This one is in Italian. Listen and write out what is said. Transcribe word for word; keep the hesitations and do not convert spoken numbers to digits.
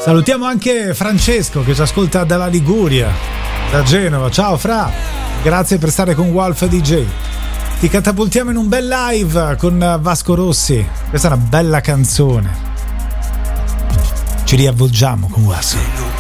Salutiamo anche Francesco che ci ascolta dalla Liguria, da Genova. Ciao Fra, grazie per stare con Wolf D J. Ti catapultiamo in un bel live con Vasco Rossi. Questa è una bella canzone. Ci riavvolgiamo con Vasco.